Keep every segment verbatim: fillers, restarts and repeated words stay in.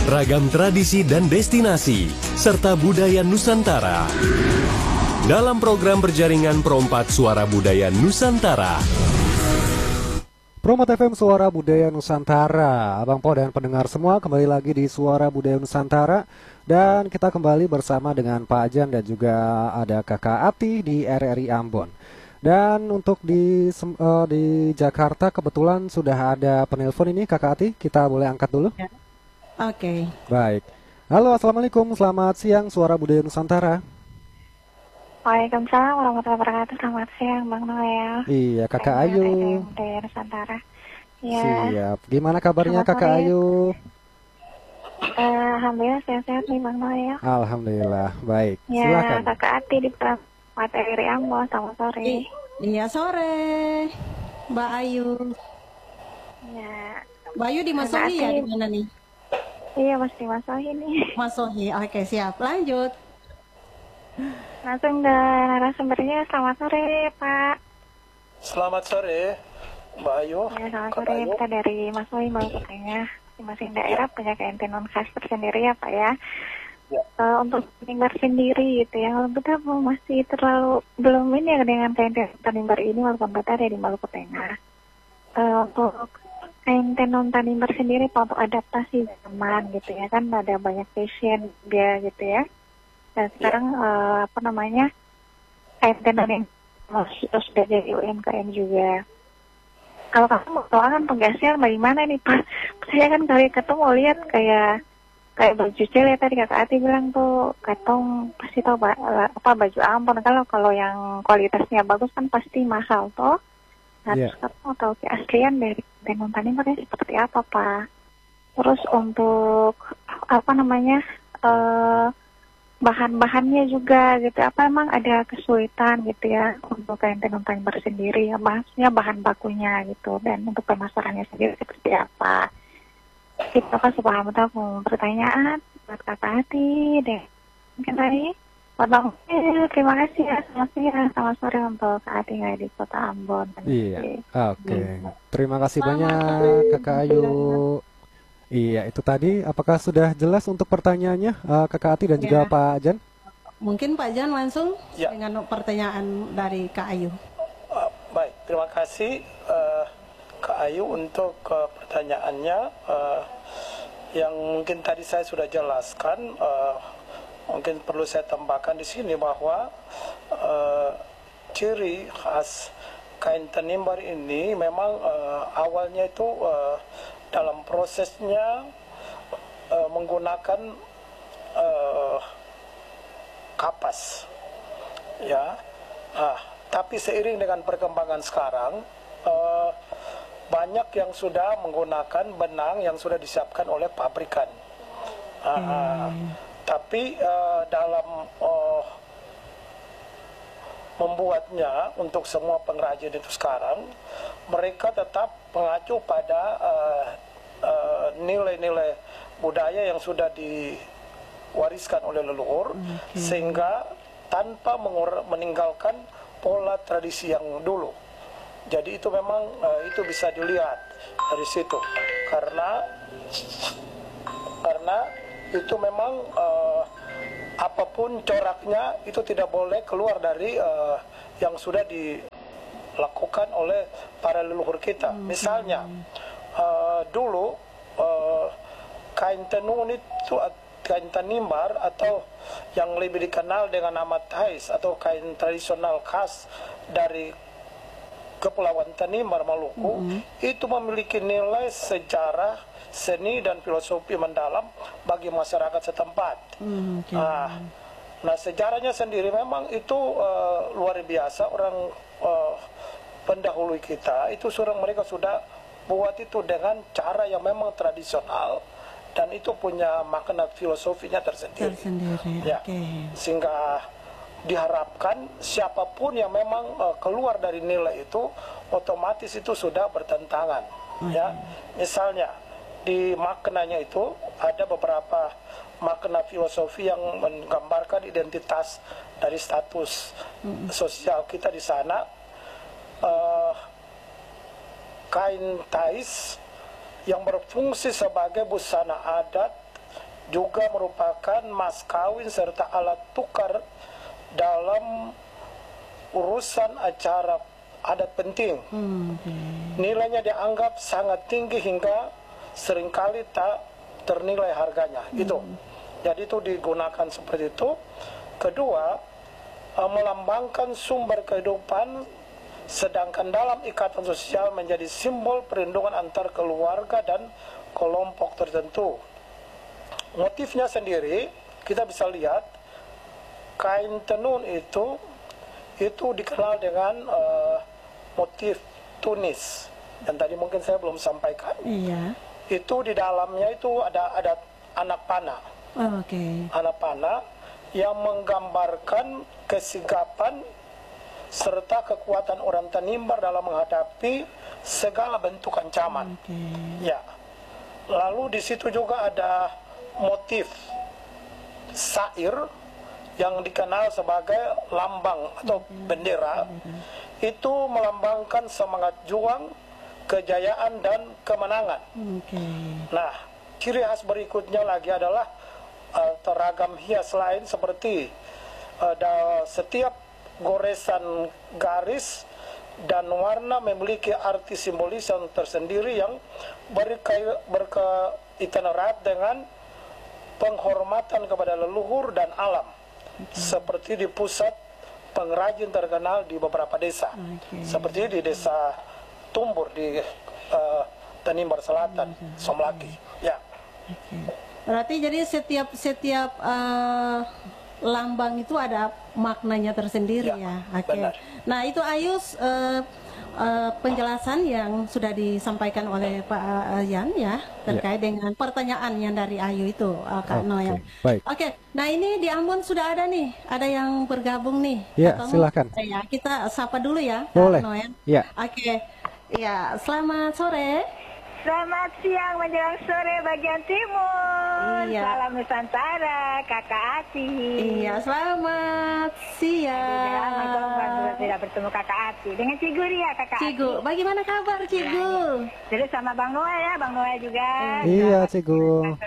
ragam tradisi dan destinasi, serta budaya Nusantara. Dalam program berjaringan Pro empat Suara Budaya Nusantara. Pro empat F M Suara Budaya Nusantara. Abang Po dan pendengar semua kembali lagi di Suara Budaya Nusantara. Dan kita kembali bersama dengan Pak Ajan dan juga ada Kakak Ati di R R I Ambon. Dan untuk di uh, di Jakarta kebetulan sudah ada penelpon ini Kakak Ati. Kita boleh angkat dulu? Ya. Oke. Okay. Baik. Halo, Assalamualaikum. Selamat siang Suara Budaya Nusantara. Waalaikumsalam warahmatullahi wabarakatuh. Selamat siang Bang Noel. Iya, Kakak Ayu. Budaya Nusantara. Ya. Siap. Gimana kabarnya Selamat Kakak Ayu? Uh, Alhamdulillah sehat-sehat nih Bang Noel. Alhamdulillah, baik. Ya, silakan. Kakak Ati di Pak R R I Ambon. Selamat sore. I iya sore, Mbak Ayu. Ya. Mbak Ayu di Masohi ya, di mana nih? Iya, masih di Masohi nih. Masohi, oke siap. Lanjut. Langsung ke narasumbernya. Selamat sore Pak. Selamat sore Mbak Ayu. Ya, selamat sore. Ayu. Kita dari Masohi Maluku Tengah. Masing-masing daerah punya keentinan khas tersendiri ya Pak ya. Ya. Uh, untuk Tanimbar sendiri gitu ya, kalau kita masih terlalu belum ini ya dengan kain Tanimbar ini walaupun kita ada di Maluku Tengah. Uh, untuk kain tenun Tanimbar sendiri Pak, untuk adaptasi zaman gitu ya, kan ada banyak fashion dia gitu ya. Dan sekarang ya. uh, apa namanya kain tenun yang sudah jadi U M K M juga. Kalau kamu mau tahu kan penggasnya bagaimana nih Pak? Saya kan kali ketemu lihat kayak kayak baju cewek tadi Kakak Ati bilang tuh katong pasti tahu apa baju Ambon. Kalau kalau yang kualitasnya bagus kan pasti mahal toh. Nah, yeah. Terus kamu tahu keaslian dari tenun Tanimbarnya seperti apa Pak? Terus untuk apa namanya uh, bahan-bahannya juga gitu, apa emang ada kesulitan gitu ya untuk kain tenun Tanimbar sendiri ya, maksudnya bahan bakunya gitu, dan untuk pemasarannya sendiri seperti apa? Kita kasih paham tahu pertanyaan buat Kakak Ati deh. Mungkin tadi Bang, terima kasih ya, selamat siang, selamat sore untuk Kak Ati di Kota Ambon. Iya, oke. Okay. Terima kasih banyak Kakak Ayu. Iya, itu tadi. Apakah sudah jelas untuk pertanyaannya uh, Kakak Ati dan ya. juga Pak Jan? Mungkin Pak Jan langsung ya. dengan pertanyaan dari Kak Ayu. Uh, baik, terima kasih uh, Kak Ayu untuk uh, pertanyaannya. Uh, yang mungkin tadi saya sudah jelaskan, uh, mungkin perlu saya tambahkan di sini bahwa uh, ciri khas kain Tanimbar ini memang uh, awalnya itu uh, dalam prosesnya uh, menggunakan uh, kapas, ya. Nah, tapi seiring dengan perkembangan sekarang, uh, banyak yang sudah menggunakan benang yang sudah disiapkan oleh pabrikan. Uh, hmm. Tapi uh, dalam uh, membuatnya untuk semua pengrajin itu sekarang, mereka tetap mengacu pada nilai-nilai uh, uh, budaya yang sudah diwariskan oleh leluhur, okay. sehingga tanpa meninggalkan pola tradisi yang dulu. Jadi itu memang uh, itu bisa dilihat dari situ, karena karena itu memang uh, apapun coraknya itu tidak boleh keluar dari uh, yang sudah dilakukan oleh para leluhur kita. Hmm. Misalnya uh, dulu uh, kain tenun itu, kain Tanimbar atau yang lebih dikenal dengan nama tais atau kain tradisional khas dari Kepulauan Tanimbar Maluku, hmm. itu memiliki nilai sejarah, seni dan filosofi mendalam bagi masyarakat setempat. Hmm, okay. Nah, nah sejarahnya sendiri memang itu uh, luar biasa. Orang uh, pendahulu kita itu surang mereka sudah buat itu dengan cara yang memang tradisional, dan itu punya makna filosofinya tersendiri. Tersendiri. Ya, okay. Sehingga diharapkan siapapun yang memang uh, keluar dari nilai itu otomatis itu sudah bertentangan. Okay. Ya, misalnya di maknanya itu ada beberapa makna filosofi yang menggambarkan identitas dari status mm. sosial kita di sana. Uh, kain tais yang berfungsi sebagai busana adat juga merupakan mas kawin serta alat tukar dalam urusan acara adat penting. Hmm, okay. Nilainya dianggap sangat tinggi hingga seringkali tak ternilai harganya. Hmm. Itu. Jadi itu digunakan seperti itu. Kedua, uh, melambangkan sumber kehidupan, sedangkan dalam ikatan sosial menjadi simbol perlindungan antar keluarga dan kelompok tertentu. Motifnya sendiri kita bisa lihat kain tenun itu itu dikenal dengan uh, motif tunis, dan tadi mungkin saya belum sampaikan. Iya. Itu di dalamnya itu ada ada anak panah. Oh, oke. Okay. Anak panah yang menggambarkan kesigapan serta kekuatan orang Tanimbar dalam menghadapi segala bentuk ancaman. Okay. Ya. Lalu di situ juga ada motif sair yang dikenal sebagai lambang atau bendera. Itu melambangkan semangat juang, kejayaan dan kemenangan. Okay. Nah, ciri khas berikutnya lagi adalah uh, teragam hias lain seperti uh, da, setiap goresan garis dan warna memiliki arti simbolis yang tersendiri yang berkaitan erat dengan penghormatan kepada leluhur dan alam. Okay. Seperti di pusat pengrajin terkenal di beberapa desa. Okay. Seperti di desa Tumbur di uh, Tanimbar Selatan, okay. Somlaki. Ya. Okay. Berarti jadi setiap setiap uh, lambang itu ada maknanya tersendiri ya. ya? Oke. Okay. Nah itu Ayus uh, uh, penjelasan yang sudah disampaikan oleh Pak Yan ya terkait ya. dengan pertanyaan yang dari Ayu itu uh, Kak okay. Noyan. Oke. Okay. Nah ini di Ambon sudah ada nih, ada yang bergabung nih. Ya silakan. Ya kita sapa dulu ya. Boleh. Kak Noyan. Ya. Oke. Okay. Ya selamat sore. Selamat siang menjelang sore bagian timur. Iya. Salam Nusantara, Kakak Ati. Iya, selamat siang. Lama tidak bertemu Kakak Ati. Dengan Cigu ya, Kakak Cigu, Ati. bagaimana kabar Cigu? Terus sama Bang Noel ya, Bang Noel juga. Iya, Cigu.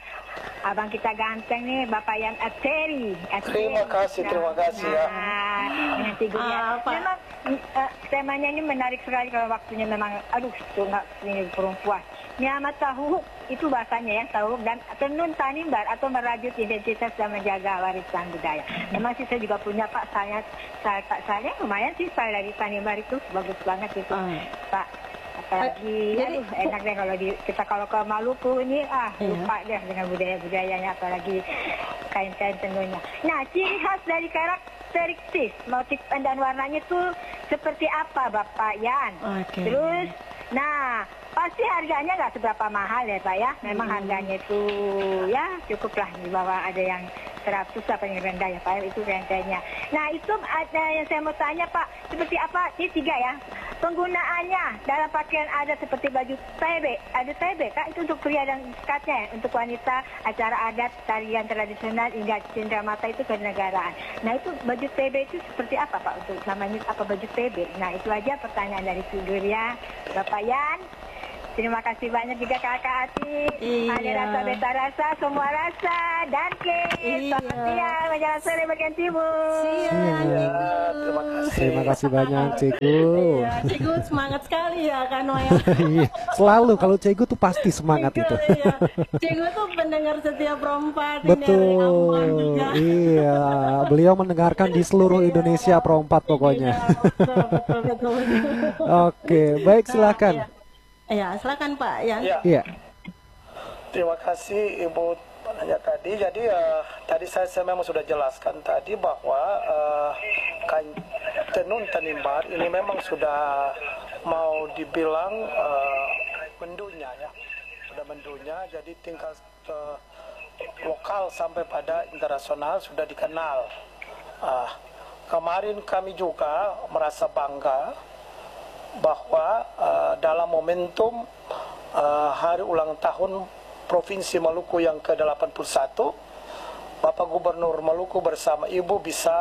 Abang kita ganteng nih, Bapak Yan Ateri. Terima kasih, terima kasih ya. Nah, dengan Cigu ya. Memang uh, temanya ini menarik sekali kalau waktunya memang, aduh, itu nggak ini perempuan. Nyamat tahu itu bahasanya ya, tahu dan tenun Tanimbar atau merajut identitas dan menjaga warisan budaya. Memang sih saya juga punya Pak, saya, saya Pak saya lumayan sih saya dari Tanimbar itu bagus banget itu hmm. Pak. Apalagi, jadi aduh, enak deh kalau di, kita kalau ke Maluku ini ah iya. lupa deh dengan budaya-budayanya, apalagi kain-kain tenunnya. Nah, ciri khas dari karakteristik motif dan warnanya itu seperti apa Bapak Yan? Okay. Terus, nah pasti harganya nggak seberapa mahal ya Pak ya. Memang hmm. harganya itu ya cukuplah, di bawah ada yang seratus apa yang rendah ya Pak, itu rentenya. Nah itu ada yang saya mau tanya Pak, seperti apa, ini tiga ya. Penggunaannya dalam pakaian ada seperti baju tebe, ada tebe Kak, itu untuk pria dan sekatnya, untuk wanita acara adat, tarian tradisional hingga cendramata itu kenegaraan. Nah itu baju tebe itu seperti apa Pak, untuk namanya apa baju tebe? Nah itu aja pertanyaan dari figur ya Bapak Yan. Terima kasih banyak juga Kakak Ati. Iya. Ada rasa beta rasa, semua rasa dan ke. Iya. Selamat siang, menjelang sore bagian timur. Siang, iya. Terima kasih. Terima kasih banyak Cigu. Iya, Cigu semangat sekali ya Kak Noel. Iya, selalu kalau Cigu tuh pasti semangat Cigu, itu. Iya. Cigu tuh pendengar setiap perempat. Betul. Iya, beliau mendengarkan di seluruh Indonesia perempat pokoknya. Iya, betul, betul, betul, betul. Oke, baik silakan. Nah, iya. Ya, silakan Pak Yan. Ya. Iya. Terima kasih Ibu penanya tadi. Jadi uh, tadi saya, saya memang sudah jelaskan tadi bahwa uh, kain tenun Tanimbar ini memang sudah mau dibilang uh, mendunia ya, sudah mendunia. Jadi tingkat uh, lokal sampai pada internasional sudah dikenal. Uh, kemarin kami juga merasa bangga bahwa uh, dalam momentum uh, hari ulang tahun Provinsi Maluku yang ke delapan puluh satu, Bapak Gubernur Maluku bersama Ibu bisa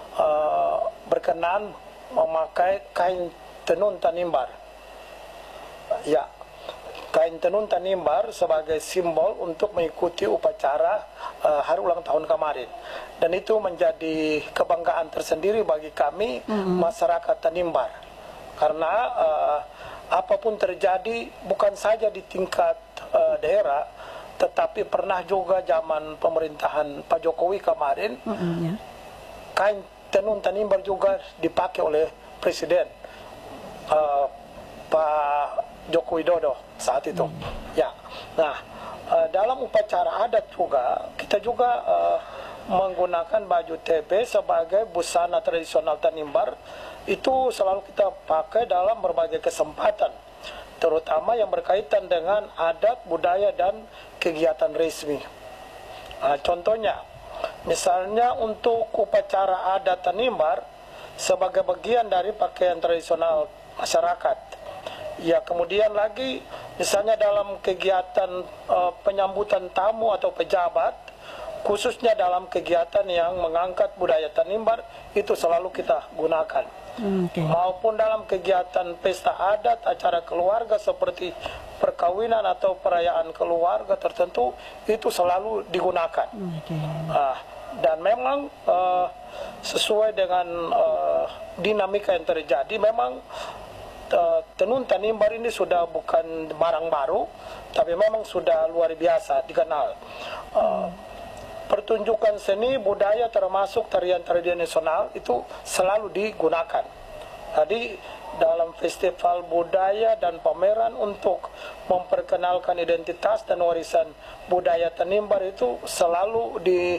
uh, berkenan memakai kain tenun Tanimbar. Ya, kain tenun Tanimbar sebagai simbol untuk mengikuti upacara uh, hari ulang tahun kemarin. Dan itu menjadi kebanggaan tersendiri bagi kami mm-hmm. masyarakat Tanimbar. Karena uh, apapun terjadi bukan saja di tingkat uh, daerah, tetapi pernah juga zaman pemerintahan Pak Jokowi kemarin, mm-hmm, yeah. kain tenun Tanimbar juga dipakai oleh Presiden uh, Pak Joko Widodo saat itu. Hmm. Ya. Nah, uh, dalam upacara adat juga kita juga uh, menggunakan baju T B sebagai busana tradisional Tanimbar. Itu selalu kita pakai dalam berbagai kesempatan, terutama yang berkaitan dengan adat, budaya dan kegiatan resmi. Uh, contohnya, misalnya untuk upacara adat Tanimbar sebagai bagian dari pakaian tradisional masyarakat. Ya, kemudian lagi misalnya dalam kegiatan uh, penyambutan tamu atau pejabat, khususnya dalam kegiatan yang mengangkat budaya Tanimbar, itu selalu kita gunakan. Okay. Maupun dalam kegiatan pesta adat, acara keluarga seperti perkawinan atau perayaan keluarga tertentu, itu selalu digunakan. Okay. Uh, dan memang uh, sesuai dengan uh, dinamika yang terjadi, memang Uh, tenun Tanimbar ini sudah bukan barang baru, tapi memang sudah luar biasa dikenal. Uh, pertunjukan seni budaya termasuk tarian tradisional itu selalu digunakan. Jadi dalam festival budaya dan pameran untuk memperkenalkan identitas dan warisan budaya Tanimbar itu selalu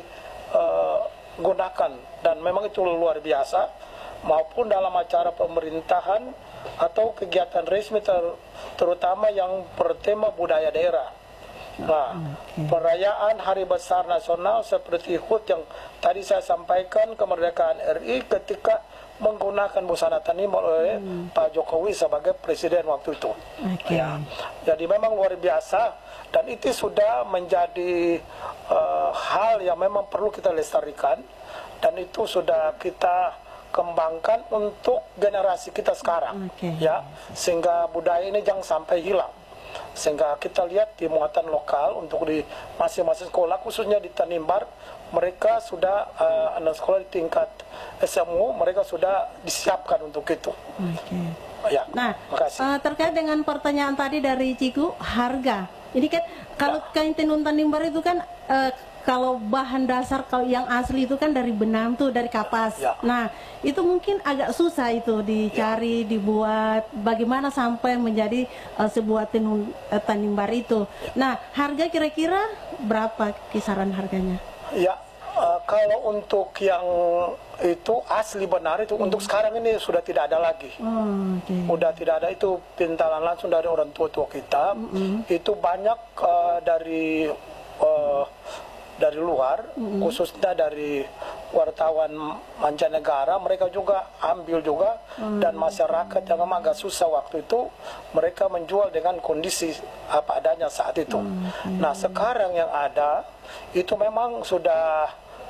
digunakan, uh, dan memang itu luar biasa. Maupun dalam acara pemerintahan atau kegiatan resmi ter, terutama yang bertema budaya daerah. Nah, okay. perayaan hari besar nasional seperti H U T yang tadi saya sampaikan, kemerdekaan R I ketika menggunakan busana Tanimbar oleh hmm. Pak Jokowi sebagai presiden waktu itu. Okay. Ya, jadi memang luar biasa, dan itu sudah menjadi uh, hal yang memang perlu kita lestarikan, dan itu sudah kita kembangkan untuk generasi kita sekarang, okay. ya, sehingga budaya ini jangan sampai hilang. Sehingga kita lihat di muatan lokal untuk di masing-masing sekolah, khususnya di Tanimbar, mereka sudah uh, anak sekolah di tingkat S M U, mereka sudah disiapkan untuk itu. Okay. Ya, nah, uh, terkait dengan pertanyaan tadi dari Ciku, harga. Ini kan kalau ya. kain tenun Tanimbar itu kan uh, kalau bahan dasar kalau yang asli itu kan dari benang tuh, dari kapas. Ya. Nah, itu mungkin agak susah itu dicari, ya. dibuat. Bagaimana sampai menjadi uh, sebuah tenun uh, Tanimbar itu. Ya. Nah, harga kira-kira berapa kisaran harganya? Ya, uh, kalau untuk yang itu asli benar itu hmm. untuk sekarang ini sudah tidak ada lagi. Oh, okay. Sudah tidak ada, itu pintalan langsung dari orang tua-tua kita. Hmm. Itu banyak uh, dari uh, dari luar, mm-hmm. khususnya dari wartawan mancanegara, mereka juga ambil juga, mm-hmm. dan masyarakat yang memang agak susah waktu itu, mereka menjual dengan kondisi apa adanya saat itu. Mm-hmm. Nah, sekarang yang ada itu memang sudah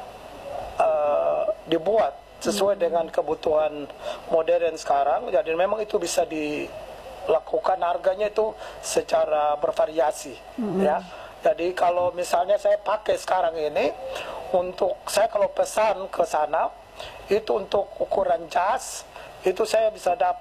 uh, dibuat sesuai mm-hmm. dengan kebutuhan modern sekarang, jadi memang itu bisa dilakukan, harganya itu secara bervariasi, mm-hmm. ya. Jadi kalau misalnya saya pakai sekarang ini, untuk saya kalau pesan ke sana, itu untuk ukuran jas, itu saya bisa dapat